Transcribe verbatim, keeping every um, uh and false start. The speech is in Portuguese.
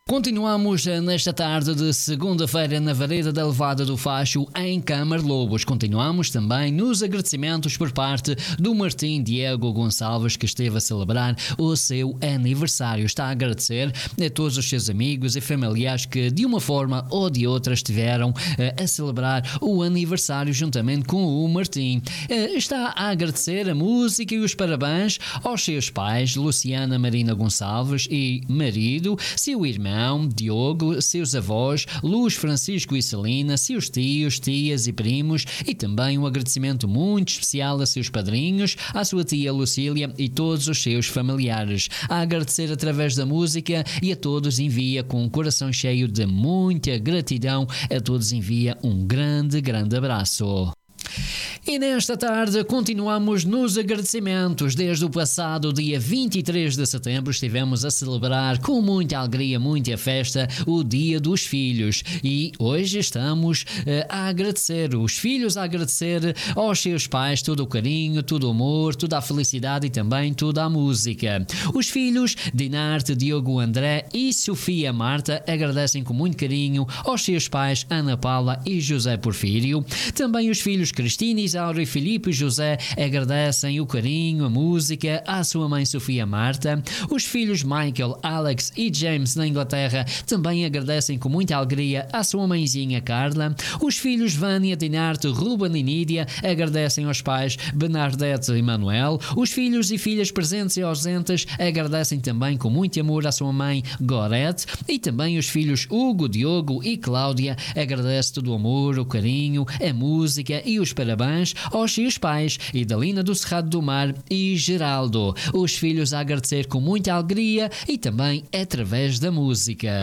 Continuamos nesta tarde de segunda-feira na Vareda da Levada do Facho, em Camarlobos. Continuamos também nos agradecimentos por parte do Martim Diego Gonçalves, que esteve a celebrar o seu aniversário. Está a agradecer a todos os seus amigos e familiares que, de uma forma ou de outra, estiveram uh, a celebrar o aniversário juntamente com o Martim. Uh, está a agradecer a música e os parabéns aos seus pais, Luciana Marina Gonçalves e marido, seu irmão Diogo, seus avós, Luz, Francisco e Celina, seus tios, tias e primos, e também um agradecimento muito especial a seus padrinhos, à sua tia Lucília e todos os seus familiares. A agradecer através da música e a todos envia com um coração cheio de muita gratidão, a todos envia um grande, grande abraço. E nesta tarde continuamos nos agradecimentos. Desde o passado dia vinte e três de setembro estivemos a celebrar com muita alegria, muita festa, o Dia dos Filhos. E hoje estamos uh, a agradecer, os filhos a agradecer aos seus pais todo o carinho, todo o amor, toda a felicidade e também toda a música. Os filhos, Dinarte, Diogo André e Sofia Marta, agradecem com muito carinho aos seus pais Ana Paula e José Porfírio. Também os filhos Cristina, Isauro e Filipe José agradecem o carinho, a música à sua mãe Sofia Marta. Os filhos Michael, Alex e James na Inglaterra também agradecem com muita alegria à sua mãezinha Carla. Os filhos Vânia, Dinarte, Ruben e Nídia agradecem aos pais Bernadette e Manuel. Os filhos e filhas presentes e ausentes agradecem também com muito amor à sua mãe Gorete. E também os filhos Hugo, Diogo e Cláudia agradecem todo o amor, o carinho, a música e os parabéns aos seus pais, Idalina do Cerrado do Mar e Geraldo. Os filhos a agradecer com muita alegria e também através da música.